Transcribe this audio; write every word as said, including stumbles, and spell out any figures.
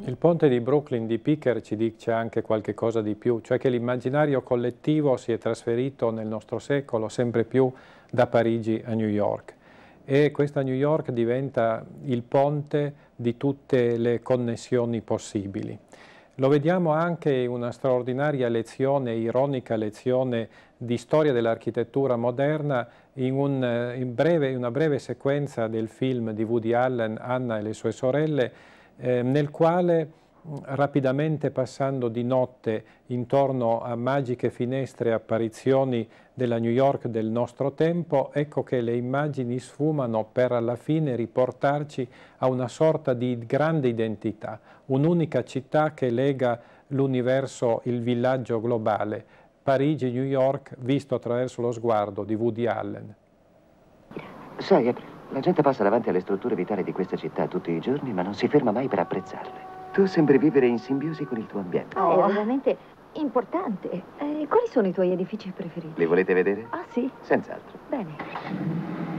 Il ponte di Brooklyn di Picker ci dice anche qualche cosa di più, cioè che l'immaginario collettivo si è trasferito nel nostro secolo sempre più da Parigi a New York e questa New York diventa il ponte di tutte le connessioni possibili. Lo vediamo anche in una straordinaria lezione, ironica lezione di storia dell'architettura moderna in, un, in, breve, in una breve sequenza del film di Woody Allen, Anna e le sue sorelle, eh, nel quale rapidamente passando di notte intorno a magiche finestre e apparizioni della New York del nostro tempo, ecco che le immagini sfumano per alla fine riportarci a una sorta di grande identità, un'unica città che lega l'universo, il villaggio globale, Parigi-New York visto attraverso lo sguardo di Woody Allen. Sai, April, la gente passa davanti alle strutture vitali di questa città tutti i giorni, ma non si ferma mai per apprezzarle. Tu sembri vivere in simbiosi con il tuo ambiente. Oh, è veramente importante. Eh, quali sono i tuoi edifici preferiti? Li volete vedere? Ah, sì. Senz'altro. Bene.